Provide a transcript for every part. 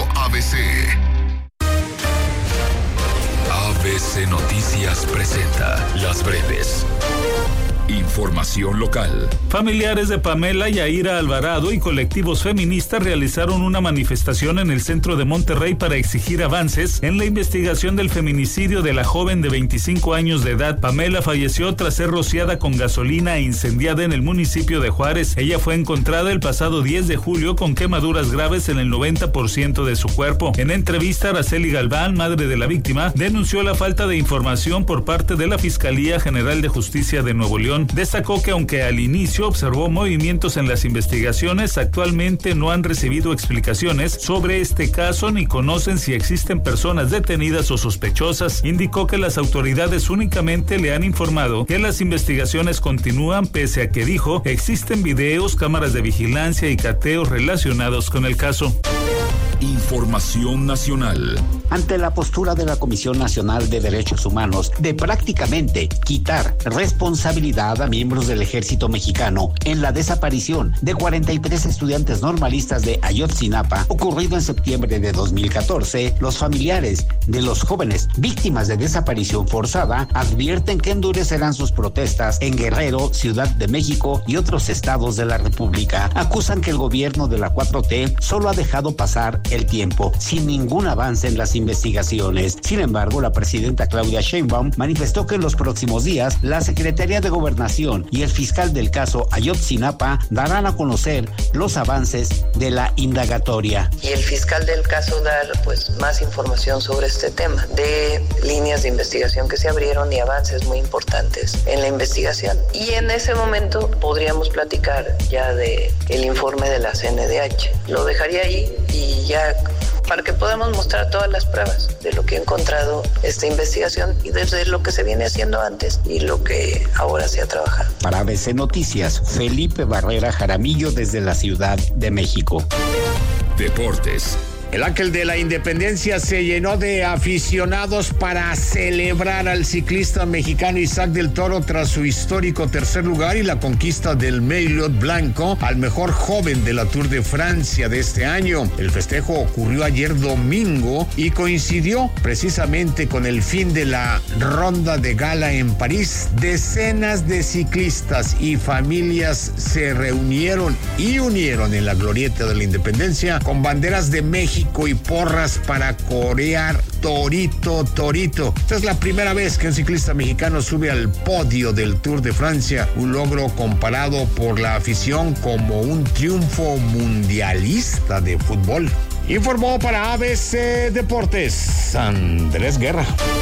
ABC. ABC Noticias presenta Las Breves. Información local. Familiares de Pamela Yaira Alvarado y colectivos feministas realizaron una manifestación en el centro de Monterrey para exigir avances en la investigación del feminicidio de la joven de 25 años de edad. Pamela falleció tras ser rociada con gasolina e incendiada en el municipio de Juárez. Ella fue encontrada el pasado 10 de julio con quemaduras graves en el 90% de su cuerpo. En entrevista, Araceli Galván, madre de la víctima, denunció la falta de información por parte de la Fiscalía General de Justicia de Nuevo León. Destacó que aunque al inicio observó movimientos en las investigaciones, actualmente no han recibido explicaciones sobre este caso ni conocen si existen personas detenidas o sospechosas. Indicó que las autoridades únicamente le han informado que las investigaciones continúan, pese a que, dijo, existen videos, cámaras de vigilancia y cateos relacionados con el caso. Información nacional. Ante la postura de la Comisión Nacional de Derechos Humanos de prácticamente quitar responsabilidad a miembros del ejército mexicano en la desaparición de 43 estudiantes normalistas de Ayotzinapa, ocurrido en septiembre de 2014, los familiares de los jóvenes víctimas de desaparición forzada advierten que endurecerán sus protestas en Guerrero, Ciudad de México y otros estados de la República. Acusan que el gobierno de la 4T solo ha dejado pasar el tiempo sin ningún avance en las investigaciones. Sin embargo, la presidenta Claudia Sheinbaum manifestó que en los próximos días la Secretaría de Gobernación y el fiscal del caso Ayotzinapa darán a conocer los avances de la indagatoria. Y el fiscal del caso dar más información sobre este tema, de líneas de investigación que se abrieron y avances muy importantes en la investigación. Y en ese momento podríamos platicar ya de el informe de la CNDH. Lo dejaría ahí y ya para que podamos mostrar todas las pruebas de lo que ha encontrado esta investigación y desde lo que se viene haciendo antes y lo que ahora se ha trabajado. Para ABC Noticias, Felipe Barrera Jaramillo desde la Ciudad de México. Deportes. El Ángel de la Independencia se llenó de aficionados para celebrar al ciclista mexicano Isaac del Toro tras su histórico tercer lugar y la conquista del Maillot Blanco al mejor joven de la Tour de Francia de este año. El festejo ocurrió ayer domingo y coincidió precisamente con el fin de la ronda de gala en París. Decenas de ciclistas y familias se reunieron y unieron en la glorieta de la Independencia con banderas de México y porras para corear Torito, Torito. Esta es la primera vez que un ciclista mexicano sube al podio del Tour de Francia, un logro comparado por la afición como un triunfo mundialista de fútbol. Informó para ABC Deportes, Andrés Guerra.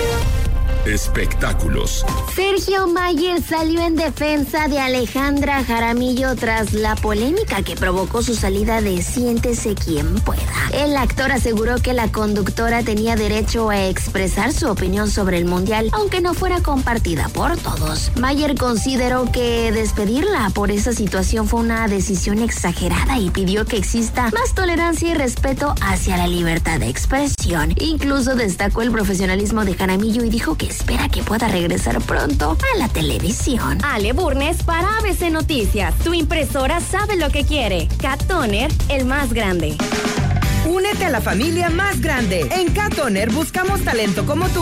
Espectáculos. Sergio Mayer salió en defensa de Alejandra Jaramillo tras la polémica que provocó su salida de Siéntese quien pueda. El actor aseguró que la conductora tenía derecho a expresar su opinión sobre el mundial, aunque no fuera compartida por todos. Mayer consideró que despedirla por esa situación fue una decisión exagerada y pidió que exista más tolerancia y respeto hacia la libertad de expresión. Incluso destacó el profesionalismo de Jaramillo y dijo que espera que pueda regresar pronto a la televisión. Ale Burnes para ABC Noticias. Tu impresora sabe lo que quiere. Cat Toner, el más grande. Únete a la familia más grande. En Cat Toner buscamos talento como tú